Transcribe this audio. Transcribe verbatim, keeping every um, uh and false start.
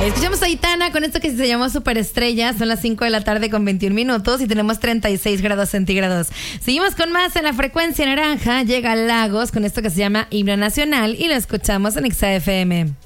Escuchamos a Aitana con esto que se llamó Superestrella. Son las cinco de la tarde con veintiún minutos y tenemos treinta y seis grados centígrados. Seguimos con más en la frecuencia naranja. Llega Lagos con esto que se llama Himno Nacional y lo escuchamos en X A F M.